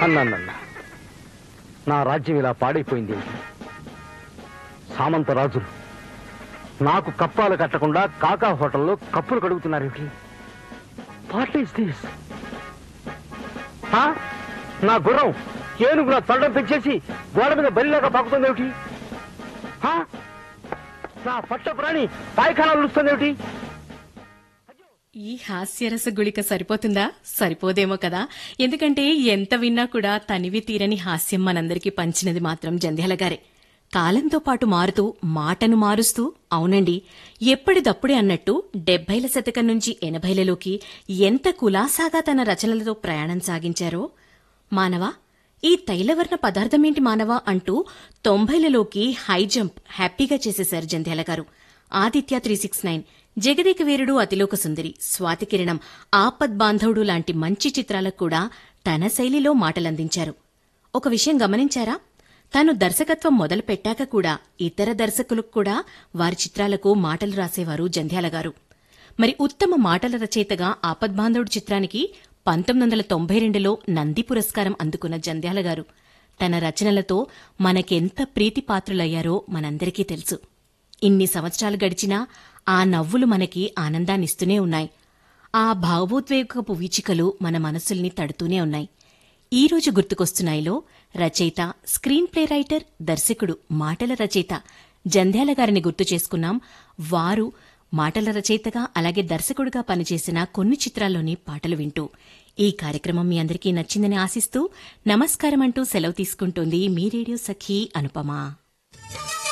అన్నానన్నా, నా రాజ్యం ఇలా పాడైపోయింది. సామంత రాజులు నాకు కప్పాలు కట్టకుండా కాకా హోటల్లో కప్పులు కడుగుతున్నారేమిటి? What is this? నా గుర్రం ఏనుగు నా తొండం పెంచేసి గోడ మీద బలిలాగా పాకుతుందేమిటి? నా పట్ట ప్రాణి పాయఖానాలు నిలుస్తుందేమిటి? ఈ హాస్యరస గుళిక సరిపోతుందా? సరిపోదేమో కదా. ఎందుకంటే ఎంత విన్నా కూడా తనివి తీరని హాస్యం మనందరికీ పంచినది మాత్రం జంధ్యాల గారే. కాలంతో పాటు మారుతూ మాటను మారుస్తూ, అవునండి, ఎప్పటిదప్పుడే అన్నట్టు 70ల శతకం నుంచి 80లలోకి ఎంత కులాసాగా తన రచనలతో ప్రయాణం సాగించారో. మానవా, ఈ తైలవర్ణ పదార్థమేంటి మానవా అంటూ 90లలోకి హై జంప్ హ్యాపీగా చేసేశారు జంధ్యాల గారు. ఆదిత్య 369, జగదేక వీరుడు, అతిలోక సుందరి, స్వాతికిరణం, ఆపద్ బాంధవుడు లాంటి మంచి చిత్రాలకు కూడా తన శైలిలో మాటలందించారు. ఒక విషయం గమనించారా? తాను దర్శకత్వం మొదలు పెట్టాక కూడా ఇతర దర్శకులకు కూడా వారి చిత్రాలకు మాటలు రాసేవారు జంధ్యాల గారు. మరి ఉత్తమ మాటల రచయితగా ఆపద్బాంధవుడు చిత్రానికి 1992లో నంది పురస్కారం అందుకున్న జంధ్యాల గారు తన రచనలతో మనకెంత ప్రీతిపాత్రులయ్యారో మనందరికీ తెలుసు. ఇన్ని సంవత్సరాలు గడిచినా ఆ నవ్వులు మనకి ఆనందాన్నిస్తూనే ఉన్నాయి. ఆ భావోద్వేగపు వీచికలు మన మనసుల్ని తడుతూనే ఉన్నాయి. ఈ రోజు గుర్తుకొస్తున్నాయిలో రచయిత, స్క్రీన్ ప్లే రైటర్, దర్శకుడు, మాటల రచయిత జంధ్యాల గారిని గుర్తు చేసుకున్నాం. వారు మాటల రచయితగా అలాగే దర్శకుడిగా పనిచేసిన కొన్ని చిత్రాల్లోని పాటలు వింటూ. ఈ కార్యక్రమం మీ అందరికీ నచ్చిందని ఆశిస్తూ నమస్కారమంటూ సెలవు తీసుకుంటోంది మీ రేడియో సఖీ అనుపమ.